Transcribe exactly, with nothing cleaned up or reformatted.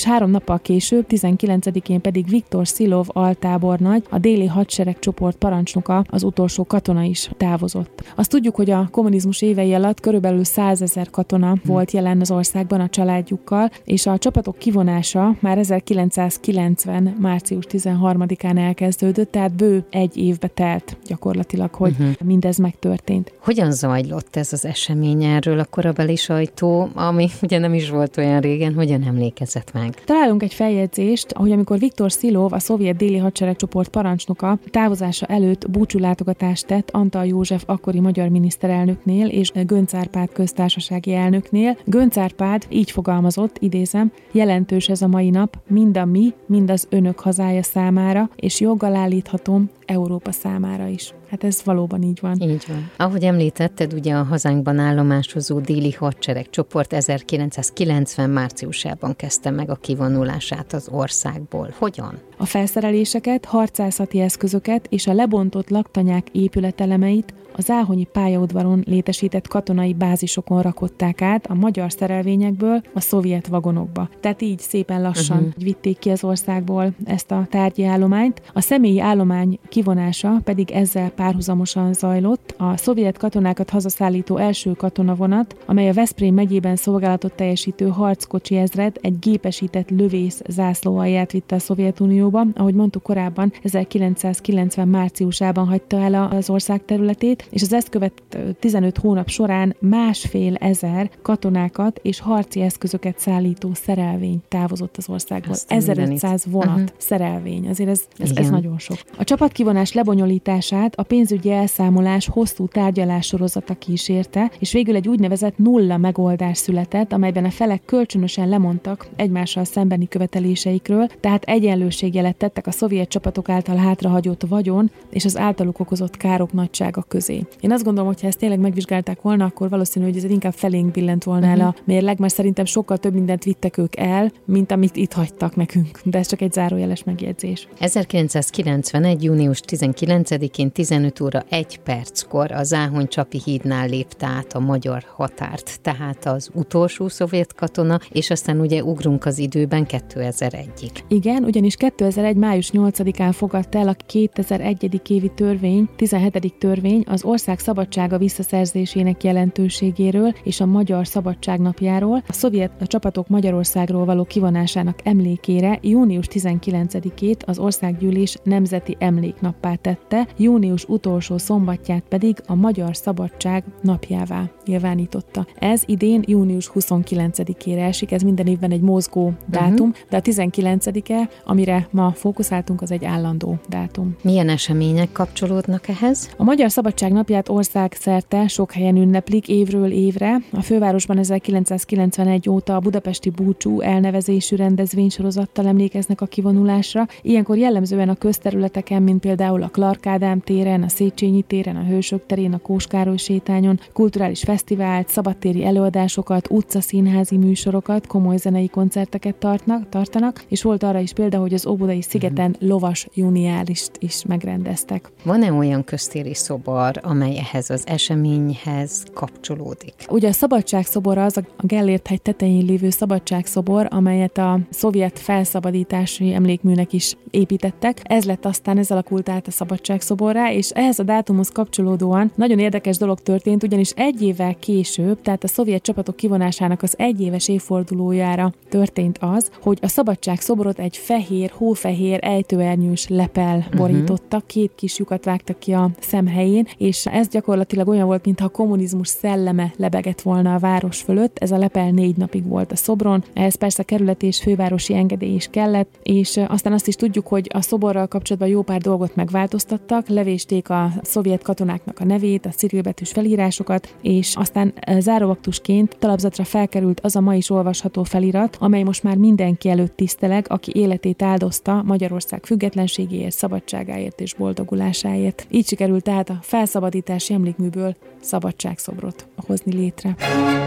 és három nappal később, tizenkilencedikén pedig Viktor Szilov altábornagy, a déli hadseregcsoport parancsnoka, az utolsó katona is távozott. Azt tudjuk, hogy a kommunizmus évei alatt körülbelül százezer katona volt jelen az országban a családjukkal, és a csapatok kivonása már ezerkilencszázkilencven. március tizenharmadikán elkezdődött, tehát bő egy évbe telt gyakorlatilag, hogy uh-huh. mindez megtörtént. Hogyan zajlott ez az esemény? Erről a korabeli sajtó, ami ugye nem is volt olyan régen, hogyan emlékezett meg? Találunk egy feljegyzést, hogy amikor Viktor Szilov, a szovjet déli hadseregcsoport parancsnoka távozása előtt búcsúlátogatást tett Antal József akkori magyar miniszterelnöknél és Göncz Árpád köztársasági elnöknél, Göncz Árpád így fogalmazott, idézem, jelentős ez a mai nap, mind a mi, mind az önök hazája számára, és joggal állíthatom, Európa számára is. Hát ez valóban így van. Így van. Ahogy említetted, ugye a hazánkban állomásozó déli hadseregcsoport ezerkilencszázkilencven. márciusában kezdte meg a kivonulását az országból. Hogyan? A felszereléseket, harcászati eszközöket és a lebontott laktanyák épületelemeit a záhonyi pályaudvaron létesített katonai bázisokon rakották át a magyar szerelvényekből a szovjet vagonokba. Tehát így szépen lassan uh-huh. vitték ki az országból ezt a tárgyi állományt. A személyi állomány kivonása pedig ezzel párhuzamosan zajlott. A szovjet katonákat hazaszállító első katonavonat, amely a Veszprém megyében szolgálatot teljesítő harckocsi ezred egy gépesített lövész zászló alját vitte a Szovjetunióba. Ahogy mondtuk korábban, ezerkilencszázkilencven. márciusában hagyta el az ország területét, és az ezt követő tizenöt hónap során másfél ezer katonákat és harci eszközöket szállító szerelvény távozott az országból. ezerötszáz vonat uh-huh. szerelvény. Azért ez, ez, ez nagyon sok. A csapatkivonás lebonyolítását a pénzügyi elszámolás hosszú tárgyalás sorozata kísérte, és végül egy úgynevezett nulla megoldás született, amelyben a felek kölcsönösen lemondtak egymással szembeni követeléseikről, tehát egyenlőségjelet tettek a szovjet csapatok által hátrahagyott vagyon és az általuk okozott károk nagysága közé. Én azt gondolom, hogy ha ezt tényleg megvizsgálták volna, akkor valószínű, hogy ez inkább felénk billent volna uh-huh. el a mérleg, mert szerintem sokkal több mindent vittek ők el, mint amit itt hagytak nekünk. De ez csak egy zárójeles megjegyzés. ezerkilencszázkilencvenegy. június tizenkilencedikén tizenöt óra egy perckor a Záhony-Csapi hídnál lépte át a magyar határt, tehát az utolsó szovjet katona, és aztán ugye ugrunk az időben kétezer-egyig. Igen, ugyanis kétezer-egy. május nyolcadikán fogadta el a kétezer-egy. évi törvény, tizenhetedik törvény az ország szabadsága visszaszerzésének jelentőségéről és a Magyar Szabadságnapjáról, a szovjet a csapatok Magyarországról való kivonásának emlékére június tizenkilencedikét az országgyűlés nemzeti emléknappá tette, június utolsó szombatját pedig a Magyar Szabadság napjává nyilvánította. Ez idén június huszonkilencedikére esik, ez minden évben egy mozgó dátum, uh-huh. de a tizenkilencedike, amire ma fókuszáltunk, az egy állandó dátum. Milyen események kapcsolódnak ehhez? A Magyar Szabadság napját országszerte sok helyen ünneplik évről évre. A fővárosban ezerkilencszázkilencvenegy óta a budapesti búcsú elnevezésű rendezvénysorozattal emlékeznek a kivonulásra. Ilyenkor jellemzően a közterületeken, mint például a Clark Ádám téren, a Széchenyi téren, a Hősök terén, a Kós Károly sétányon, kulturális fesztivált, szabadtéri előadásokat, utcaszínházi műsorokat, komoly zenei koncerteket tartnak, tartanak, és volt arra is példa, hogy az Óbudai szigeten uh-huh. lovas juniálist is megrendeztek. Van-e olyan köztéri szobor, amely ehhez az eseményhez kapcsolódik? Ugye a Szabadságszobor az a Gellért-hegy tetején lévő szabadságszobor, amelyet a szovjet felszabadítási emlékműnek is építettek. Ez lett aztán, ez alakult át a Szabadságszoborrá, és ehhez a dátumhoz kapcsolódóan nagyon érdekes dolog történt, ugyanis egy évvel később, tehát a szovjet csapatok kivonásának az egyéves évfordulójára történt az, hogy a Szabadságszoborot egy fehér, hófehér, ejtőernyős lepel borította, két kis lyukat vágtak ki a szemhelyén, és ez gyakorlatilag olyan volt, mintha a kommunizmus szelleme lebegett volna a város fölött. Ez a lepel négy napig volt a szobron, ehhez persze kerületi és fővárosi engedély is kellett, és aztán azt is tudjuk, hogy a szoborral kapcsolatban jó pár dolgot megváltoztattak, levésték a szovjet katonáknak a nevét, a cirilbetűs felírásokat, és aztán záróaktusként talapzatra felkerült az a ma is olvasható felirat, amely most már mindenki előtt tiszteleg, aki életét áldozta Magyarország függetlenségéért, szabadságáért és boldogulásáért. Így sikerült tehát a felszabadítási emlékműből szabadságszobrot hozni létre.